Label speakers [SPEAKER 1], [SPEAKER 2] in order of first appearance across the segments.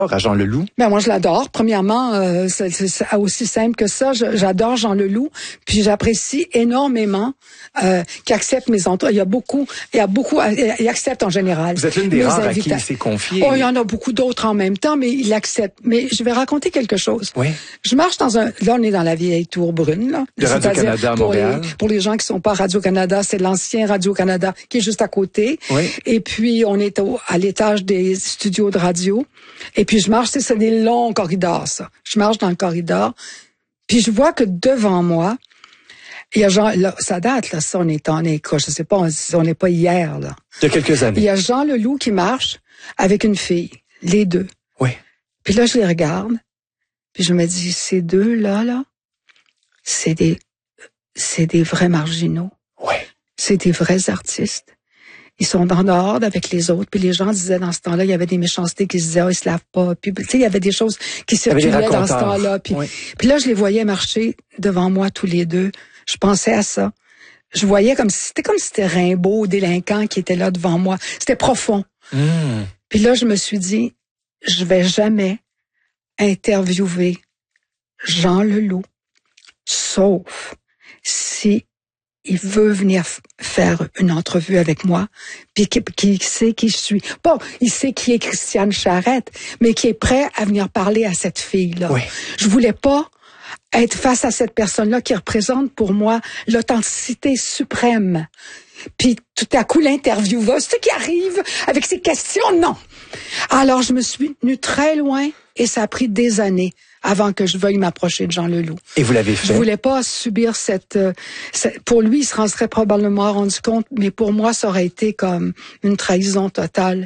[SPEAKER 1] à Jean Leloup?
[SPEAKER 2] Ben moi je l'adore. Premièrement, c'est aussi simple que ça. J'adore Jean Leloup, puis j'apprécie énormément qu'il accepte mes entretiens. Il accepte en général.
[SPEAKER 1] Vous êtes l'une des rares à qui il s'est confié.
[SPEAKER 2] Oh, il y en a beaucoup d'autres en même temps, mais il accepte. Mais je vais raconter quelque chose.
[SPEAKER 1] Oui.
[SPEAKER 2] Je marche là on est dans la vieille tour brune, là.
[SPEAKER 1] De Radio-Canada à Montréal.
[SPEAKER 2] Pour les gens qui sont pas à Radio-Canada, c'est l'ancien Radio-Canada qui est juste à côté.
[SPEAKER 1] Oui.
[SPEAKER 2] Et puis on est à l'étage des studios de radio. Et puis je marche, c'est des longs corridors, ça. Je marche dans le corridor, puis je vois que devant moi, il y a là, ça date, là, ça, je sais pas, on n'est pas hier, là.
[SPEAKER 1] Il y a quelques années.
[SPEAKER 2] Il y a Jean Leloup qui marche avec une fille, les deux.
[SPEAKER 1] Oui.
[SPEAKER 2] Puis là, je les regarde, puis je me dis, ces deux-là, c'est des vrais marginaux.
[SPEAKER 1] Oui.
[SPEAKER 2] C'est des vrais artistes. Ils sont dans l'ordre avec les autres. Puis les gens disaient dans ce temps-là, il y avait des méchancetés qui se disaient, ils se lavent pas. Puis tu sais, il y avait des choses qui circulaient dans ce temps-là. Puis,
[SPEAKER 1] oui.
[SPEAKER 2] Puis là, je les voyais marcher devant moi tous les deux. Je pensais à ça. Je voyais c'était comme si c'était Rimbaud, délinquant, qui était là devant moi. C'était profond. Puis là, je me suis dit, je vais jamais interviewer Jean Leloup, sauf si il veut venir faire une entrevue avec moi, puis qui sait qui je suis. Pas, il sait qui est Christiane Charette, mais qui est prêt à venir parler à cette fille-là.
[SPEAKER 1] Oui.
[SPEAKER 2] Je voulais pas être face à cette personne-là qui représente pour moi l'authenticité suprême. Puis tout à coup, l'intervieweuse, ce qui arrive avec ces questions, non. Alors, je me suis tenue très loin et ça a pris des années avant que je veuille m'approcher de Jean Leloup.
[SPEAKER 1] Et vous l'avez fait?
[SPEAKER 2] Je voulais pas subir pour lui, il se serait probablement rendu compte, mais pour moi, ça aurait été comme une trahison totale.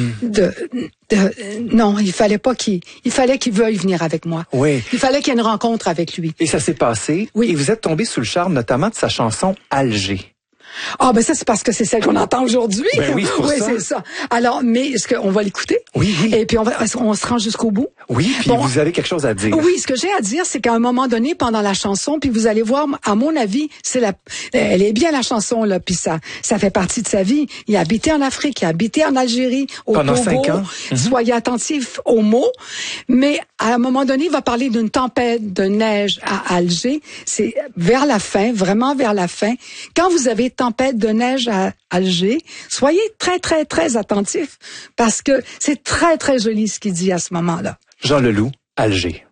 [SPEAKER 2] Non, il fallait qu'il veuille venir avec moi.
[SPEAKER 1] Oui.
[SPEAKER 2] Il fallait qu'il y ait une rencontre avec lui.
[SPEAKER 1] Et ça s'est passé.
[SPEAKER 2] Oui.
[SPEAKER 1] Et vous êtes tombé sous le charme notamment de sa chanson Alger.
[SPEAKER 2] Ah, ben ça, c'est parce que c'est celle qu'on entend aujourd'hui.
[SPEAKER 1] Ben oui, c'est pour ça.
[SPEAKER 2] C'est ça. Alors, mais est-ce qu'on va l'écouter?
[SPEAKER 1] Oui.
[SPEAKER 2] Et puis, on se rend jusqu'au bout.
[SPEAKER 1] Oui, puis vous avez quelque chose à dire.
[SPEAKER 2] Oui, ce que j'ai à dire, c'est qu'à un moment donné, pendant la chanson, puis vous allez voir, à mon avis, elle est bien la chanson, là, puis ça fait partie de sa vie. Il a habité en Afrique, il a habité en Algérie, au
[SPEAKER 1] pendant
[SPEAKER 2] Togo.
[SPEAKER 1] 5 ans.
[SPEAKER 2] Soyez attentifs aux mots. Mais à un moment donné, il va parler d'une tempête de neige à Alger. C'est vers la fin, vraiment vers la fin. Quand vous avez tempête de neige à Alger, soyez très, très, très attentifs parce que c'est très, très joli ce qu'il dit à ce moment-là.
[SPEAKER 1] Jean Leloup, Alger.